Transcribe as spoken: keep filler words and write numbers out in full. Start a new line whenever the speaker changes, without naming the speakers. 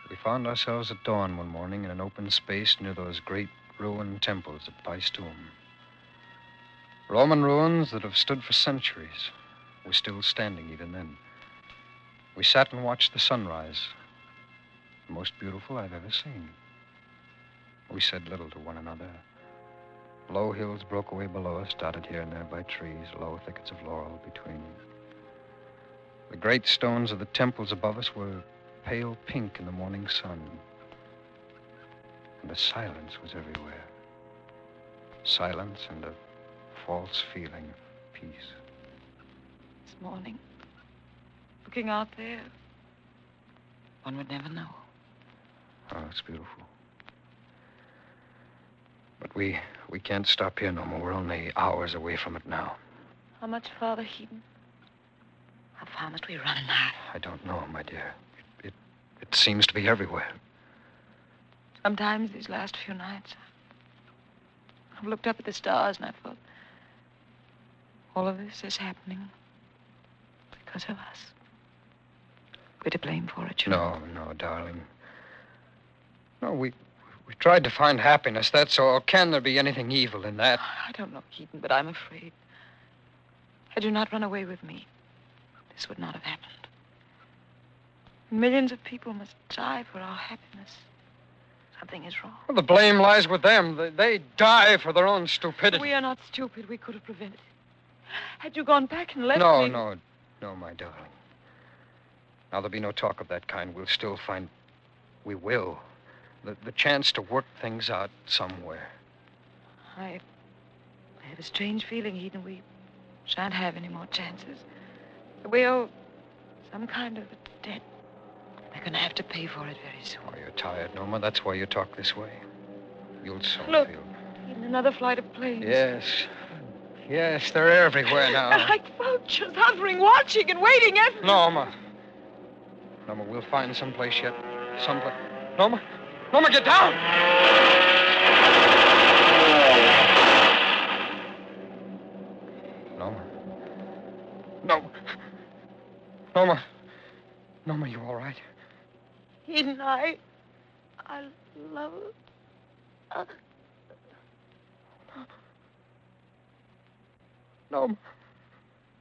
We found ourselves at dawn one morning in an open space near those great ruined temples at Paestum. Roman ruins that have stood for centuries were still standing even then. We sat and watched the sunrise, the most beautiful I've ever seen. We said little to one another. Low hills broke away below us, dotted here and there by trees, low thickets of laurel between. The great stones of the temples above us were pale pink in the morning sun. And the silence was everywhere. Silence and a false feeling of peace.
This morning, looking out there, one would never know.
Oh, it's beautiful. But we we can't stop here no more. We're only hours away from it now.
How much farther, Heaton? How far must we run now?
I don't know, my dear. It, it, it seems to be everywhere.
Sometimes these last few nights, I've looked up at the stars and I thought, all of this is happening because of us. We're to blame for it, you know.
No, no, darling. No, we, we tried to find happiness, that's all. Can there be anything evil in that?
I don't know, Keaton, but I'm afraid. Had you not run away with me, this would not have happened. Millions of people must die for our happiness. Something is wrong.
Well, the blame lies with them. They, they die for their own stupidity.
We are not stupid. We could have prevented it. Had you gone back and left
no,
me...
No, no, no, my darling. Now, there'll be no talk of that kind. We'll still find... We will. The, the chance to work things out somewhere.
I have a strange feeling, Eden. We shan't have any more chances. We owe some kind of a debt. We're going to have to pay for it very soon.
Oh, you're tired, Norma. That's why you talk this way. You'll soon
Look,
feel...
Eden, another flight of planes.
Yes. Yes, they're everywhere now.
They're like vultures, hovering, watching and waiting everywhere.
Norma. Norma, we'll find someplace yet. Someplace... Norma! Norma, get down! Norma. No. Norma. Norma, you all right?
Eden, I... I love... Uh...
Norma.